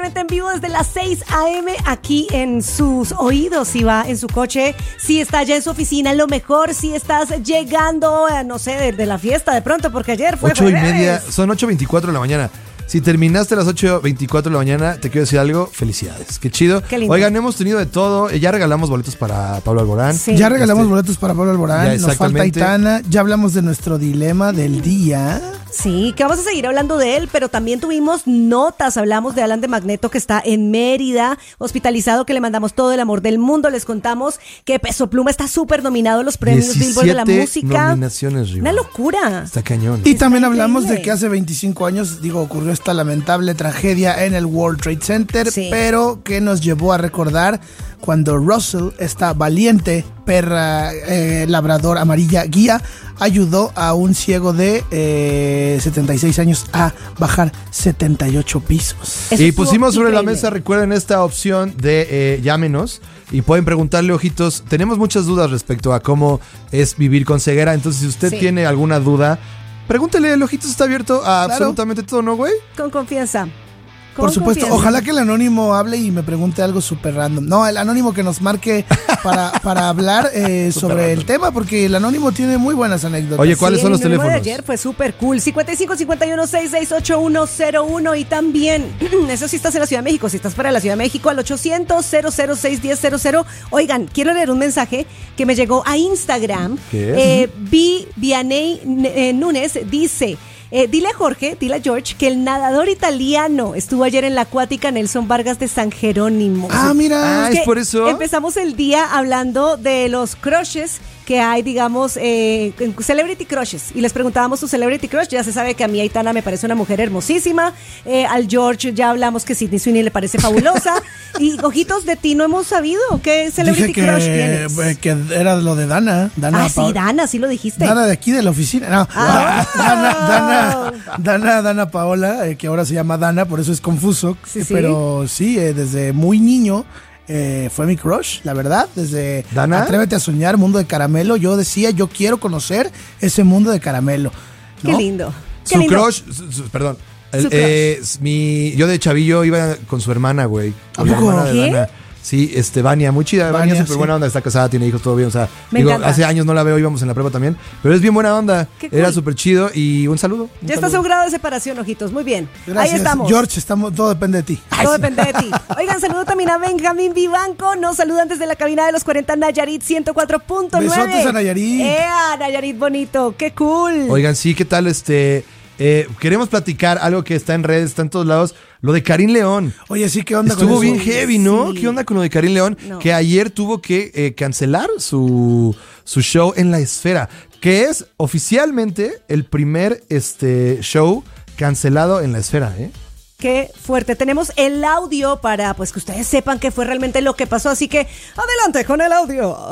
completamente en vivo desde las 6 a.m. aquí en sus oídos. Si va en su coche, si está ya en su oficina, lo mejor, si estás llegando, no sé, de la fiesta de pronto, porque ayer fue 8:30, son 8:24 de la mañana. Si terminaste a las 8:24 de la mañana, te quiero decir algo, felicidades. Qué chido. Qué lindo. Oigan, hemos tenido de todo. Ya regalamos boletos para Pablo Alborán. Sí. Ya regalamos boletos para Pablo Alborán. Nos falta Aitana. Ya hablamos de nuestro dilema del día. Sí, que vamos a seguir hablando de él, pero también tuvimos notas. Hablamos de Alan de Magneto, que está en Mérida, hospitalizado, que le mandamos todo el amor del mundo. Les contamos que Peso Pluma está súper nominado a los premios Billboard de la música. Nominaciones, Riva. Una locura. Está cañón. Y también hablamos increíble. de que hace 25 años, ocurrió esta lamentable tragedia en el World Trade Center, Sí. pero que nos llevó a recordar cuando Russell, esta valiente perra labrador amarilla guía, ayudó a un ciego de 76 años a bajar 78 pisos. Eso Y estuvo pusimos sobre la increíble. mesa, recuerden esta opción de llámenos y pueden preguntarle, ojitos. Tenemos muchas dudas respecto a cómo es vivir con ceguera. Entonces, si usted Sí. tiene alguna duda, pregúntele, el ojitos está abierto a Claro. absolutamente todo, ¿no, güey? Con confianza. Por supuesto, confianza. ojalá que el anónimo hable y me pregunte algo súper random. No, el anónimo que nos marque para hablar sobre el tema, porque el anónimo tiene muy buenas anécdotas. Oye, ¿cuáles son los el número teléfonos? de ayer fue súper cool. 5551668101 y también, eso sí estás en la Ciudad de México, si estás fuera de la Ciudad de México, al 800-006-1000. Oigan, quiero leer un mensaje que me llegó a Instagram. ¿Qué? Vianey Núñez dice... dile a Jorge, dile a George, que el nadador italiano estuvo ayer en la acuática Nelson Vargas de San Jerónimo. Ah, mira. Ah, Es ¿es que por eso? empezamos el día hablando de los crushes que hay, digamos, celebrity crushes. Y les preguntábamos su celebrity crush. Ya se sabe que a mí Aitana me parece una mujer hermosísima. Al George ya hablamos que Sydney Sweeney le parece fabulosa. Y ojitos, de ti no hemos sabido qué celebrity Dije crush tienes. que era lo de Dana. Sí, Dana, sí lo dijiste. Dana de aquí de la oficina. No, Ah. Dana Paola, que ahora se llama Dana, por eso es confuso. Sí, sí. Pero sí, desde muy niño fue mi crush, la verdad. Desde ¿Dana? Atrévete a soñar, Mundo de Caramelo. Yo decía, yo quiero conocer ese mundo de caramelo. Qué ¿no? lindo. Qué Su lindo. crush, perdón. Su crush. Yo de chavillo iba con su hermana, güey. ¿A Con la poco? hermana de ¿Qué? Vania. Sí, Vania, muy chida. Vania Vania, súper sí. buena onda, está casada, tiene hijos, todo bien. O sea, Me digo, encanta. hace años no la veo, íbamos en la prepa también. Pero es bien buena onda. Qué cool. Era súper chido y un saludo. Ya estás a un grado de separación, ojitos. Muy bien. Gracias, Ahí estamos. George, todo depende de ti. Todo depende de ti. Oigan, saludo también a Benjamín Vivanco. Nos saludan desde la cabina de los 40 Nayarit 104.9. Besotes a Nayarit. Nayarit bonito. Qué cool. Oigan, sí, ¿qué tal? Queremos platicar algo que está en redes, está en todos lados. Lo de Karim León. Oye, sí, ¿qué onda Estuvo con eso? bien heavy, ¿no? Sí. ¿Qué onda con lo de Karim León? No. Que ayer tuvo que cancelar su show en La Esfera, que es oficialmente el primer show cancelado en La Esfera, ¿eh? Qué fuerte. Tenemos el audio para pues que ustedes sepan qué fue realmente lo que pasó. Así que adelante con el audio.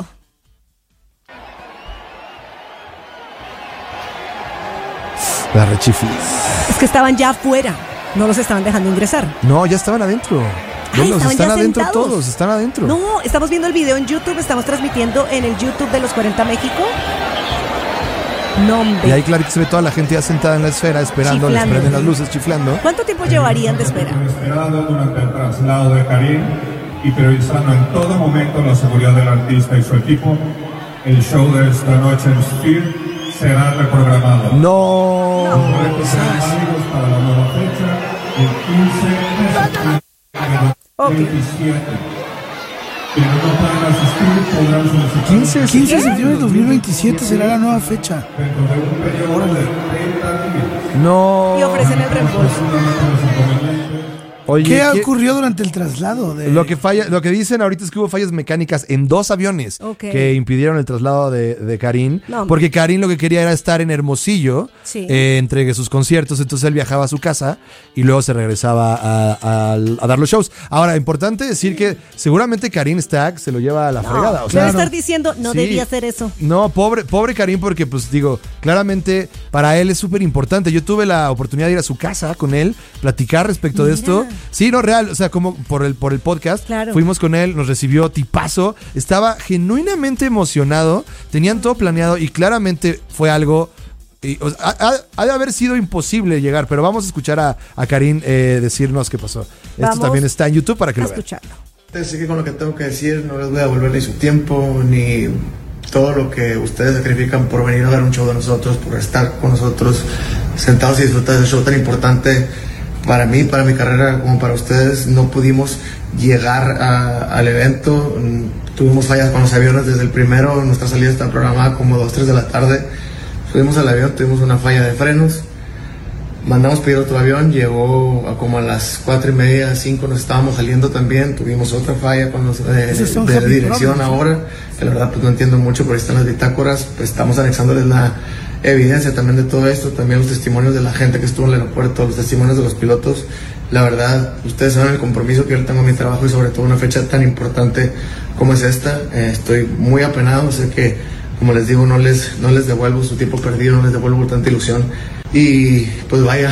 La rechiflis. Es que estaban ya afuera. No los estaban dejando ingresar. No, ya estaban adentro. Ay, Los estaban están ya adentro sentados. todos, están adentro. No, estamos viendo el video en YouTube. Estamos transmitiendo en el YouTube de los 40 México. No, hombre. Y ahí claro que se ve toda la gente ya sentada en La Esfera esperando, les Chiflando. prenden las luces, chiflando. ¿Cuánto tiempo llevarían de espera? Esperado durante el traslado de Karim y priorizando en todo momento la seguridad del artista y su equipo, el show de esta noche en Sphere será reprogramado. No. Los boletos serán válidos para la nueva fecha, el 15 de septiembre de 2027. Quienes no puedan asistir podrán solicitar 15 de septiembre de 2027 será la nueva fecha. dentro de un periodo de 30 días. No. Y ofrecen el reembolso. Oye, ¿Qué ocurrió durante el traslado? Lo que dicen ahorita es que hubo fallas mecánicas en 2 aviones Ok. que impidieron el traslado de Karim. No. Porque Karim lo que quería era estar en Hermosillo Sí. entre sus conciertos. Entonces él viajaba a su casa y luego se regresaba a dar los shows. Ahora, importante decir que seguramente Karim Stack se lo lleva a la fregada. O Debe sea, estar diciendo, no Sí. debía hacer eso. no, pobre Karim, porque pues digo, claramente para él es súper importante. Yo tuve la oportunidad de ir a su casa con él, platicar respecto de esto. Sí, no, real, o sea, como por el podcast, Claro. fuimos con él, nos recibió tipazo, estaba genuinamente emocionado, tenían todo planeado y claramente fue algo... o sea, ha de haber sido imposible llegar, pero vamos a escuchar a Karim decirnos qué pasó. Vamos también está en YouTube para que a lo vean. escucharlo. Así que con lo que tengo que decir, no les voy a devolver ni su tiempo, ni todo lo que ustedes sacrifican por venir a ver un show de nosotros, por estar con nosotros sentados y disfrutar de ese show tan importante para mí, para mi carrera, como para ustedes. No pudimos llegar al evento, tuvimos fallas con los aviones desde el primero, nuestra salida está programada como 2, 3 de la tarde. Subimos al avión, tuvimos una falla de frenos, mandamos pedir otro avión, llegó como a las 4:30, 5 nos estábamos saliendo también, tuvimos otra falla con los de dirección ahora, que la verdad pues no entiendo mucho, pero ahí están las bitácoras, pues estamos anexándoles la evidencia también de todo esto, también los testimonios de la gente que estuvo en el aeropuerto, los testimonios de los pilotos. La verdad, ustedes saben el compromiso que yo tengo en mi trabajo y sobre todo una fecha tan importante como es esta. Estoy muy apenado, sé que, como les digo, no les devuelvo su tiempo perdido, no les devuelvo tanta ilusión. Y pues vaya,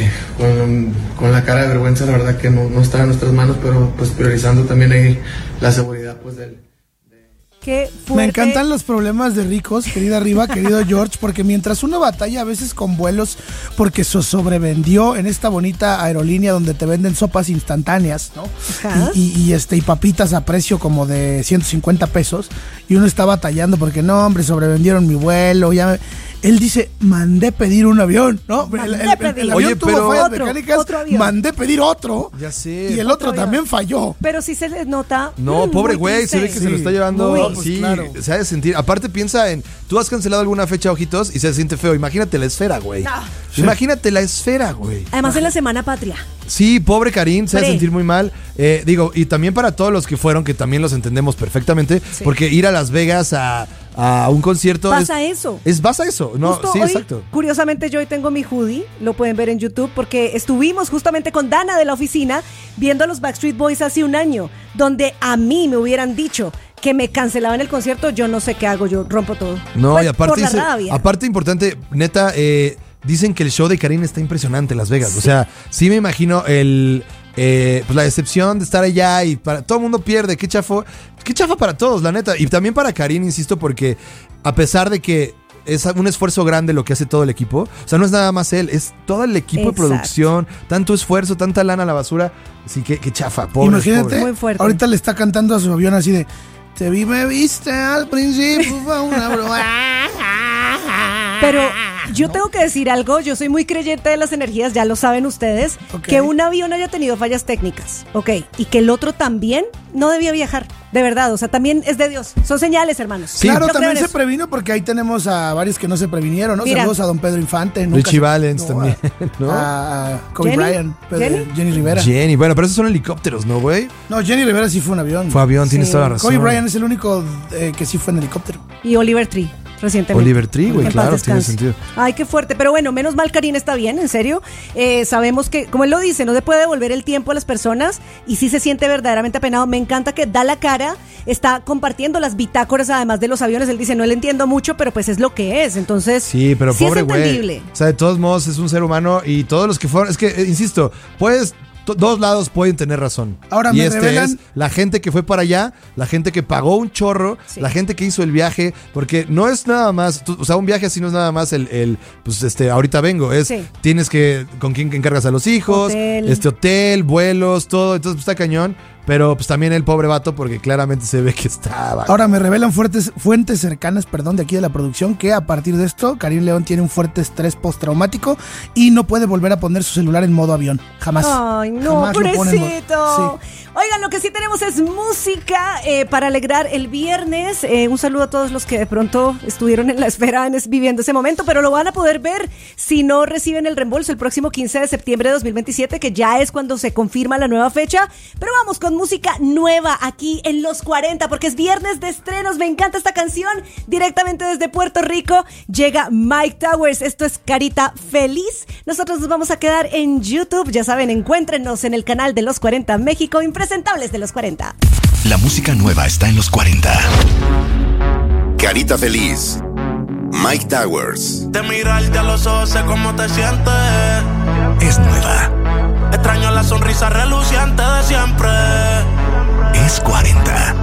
con la cara de vergüenza, la verdad que no está en nuestras manos, pero pues priorizando también ahí la seguridad pues del... Qué fuerte. Me encantan los problemas de ricos, querida Riva, querido George, porque mientras uno batalla a veces con vuelos porque se sobrevendió en esta bonita aerolínea donde te venden sopas instantáneas, ¿no? Y papitas a precio como de 150 pesos, y uno está batallando porque no, hombre, sobrevendieron mi vuelo, ya... Él dice, mandé pedir un avión, ¿no? El avión Oye, tuvo fallas otro mecánicas, avión. mandé pedir otro. Ya sé. Y el otro también falló. Pero sí se les nota. No, pobre güey, se ve que se lo está llevando. Muy. Sí, claro. se ha de sentir. Aparte, piensa en. Tú has cancelado alguna fecha, ojitos, y se siente feo. Imagínate la esfera, güey. No. Imagínate la esfera, güey. Además en la Semana Patria. Sí, pobre Karim, se ha de Pre. sentir muy mal. Y también para todos los que fueron, que también los entendemos perfectamente, Sí. porque ir a Las Vegas a un concierto. Pasa eso. Pasa eso, ¿no? Justo Sí, hoy, exacto. Curiosamente, yo hoy tengo mi hoodie, lo pueden ver en YouTube, porque estuvimos justamente con Dana de la oficina viendo a los Backstreet Boys hace un año, donde a mí me hubieran dicho que me cancelaban el concierto, yo no sé qué hago, yo rompo todo. No, Pues, y aparte, por la rabia. aparte importante, neta, dicen que el show de Karim está impresionante en Las Vegas. Sí. O sea, sí me imagino pues la decepción de estar allá y para todo el mundo pierde. Qué chafa para todos, la neta. Y también para Karim, insisto, porque a pesar de que es un esfuerzo grande lo que hace todo el equipo, o sea, no es nada más él, es todo el equipo Exacto. de producción, tanto esfuerzo, tanta lana a la basura. Así que qué chafa, pobre. Imagínate, Muy fuerte. ahorita le está cantando a su avión así de... Te vi, me viste al principio, fue una broma. Pero yo tengo que decir algo, yo soy muy creyente de las energías, ya lo saben ustedes, Ok. que un avión haya tenido fallas técnicas, ok, y que el otro también no debía viajar, de verdad, o sea, también es de Dios, son señales, hermanos. Sí. Claro, No también crean se eso. previno porque ahí tenemos a varios que no se previnieron, ¿no? Mira. Saludos a don Pedro Infante. nunca Richie se- Valens no, también, ¿no? A Kobe Jenny. Bryant, Jenny. Jenny Rivera. Jenny, bueno, pero esos son helicópteros, ¿no, güey? No, Jenny Rivera sí fue un avión. Fue avión, tienes Sí. toda la razón. Kobe Bryant es el único que sí fue en helicóptero. Y Oliver Tree, recientemente. Oliver Tree, güey, En claro, paz tiene descanse. sentido. Ay, qué fuerte, pero bueno, menos mal Karim está bien, en serio. Sabemos que, como él lo dice, no se puede devolver el tiempo a las personas y sí se siente verdaderamente apenado. Me encanta que da la cara, está compartiendo las bitácoras además de los aviones. Él dice, no le entiendo mucho, pero pues es lo que es. Entonces, Sí, pero pobre es güey. entendible. O sea, de todos modos es un ser humano y todos los que fueron, es que, insisto, dos lados pueden tener razón. Ahora y me este revelan- es la gente que fue para allá, la gente que pagó un chorro, Sí. la gente que hizo el viaje, porque no es nada más, o sea, un viaje así no es nada más pues ahorita vengo, es Sí. tienes que, con quién encargas a los hijos, Hotel. hotel, vuelos, todo, entonces pues, está cañón, pero pues también el pobre vato porque claramente se ve que estaba. Ahora me revelan fuentes cercanas, de aquí de la producción, que a partir de esto, Karim León tiene un fuerte estrés postraumático y no puede volver a poner su celular en modo avión. Jamás. Ay, no, Jamás lo pone en modo- pobrecito. Sí. Oigan, lo que sí tenemos es música para alegrar el viernes. Un saludo a todos los que de pronto estuvieron en la esfera viviendo ese momento, pero lo van a poder ver si no reciben el reembolso el próximo 15 de septiembre de 2027, que ya es cuando se confirma la nueva fecha. Pero vamos con música nueva aquí en Los 40, porque es viernes de estrenos. Me encanta esta canción. Directamente desde Puerto Rico llega Mike Towers. Esto es Carita Feliz. Nosotros nos vamos a quedar en YouTube. Ya saben, encuéntrenos en el canal de Los 40 México, Impresentables de Los 40. La música nueva está en los 40. Carita Feliz. Mike Towers. De mirarte a los ojos sé cómo te sientes. Es nueva. Extraño la sonrisa reluciente de siempre. Es 40.